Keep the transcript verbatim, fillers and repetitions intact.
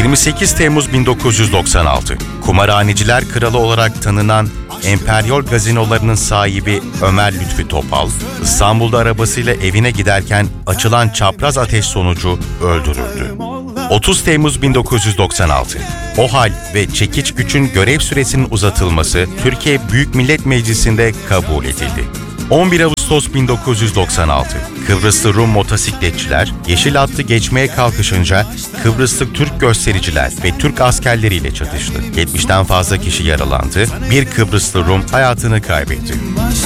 yirmi sekiz Temmuz bin dokuz yüz doksan altı, kumarhaneciler kralı olarak tanınan Emperyal Gazinolarının sahibi Ömer Lütfi Topal, İstanbul'da arabasıyla evine giderken açılan çapraz ateş sonucu öldürüldü. otuz Temmuz bin dokuz yüz doksan altı, OHAL ve çekiç gücün görev süresinin uzatılması Türkiye Büyük Millet Meclisi'nde kabul edildi. on bir Ağustos bin dokuz yüz doksan altı, Kıbrıslı Rum motosikletçiler yeşil hattı geçmeye kalkışınca Kıbrıslı Türk göstericiler ve Türk askerleriyle çatıştı. yetmişten fazla kişi yaralandı, bir Kıbrıslı Rum hayatını kaybetti.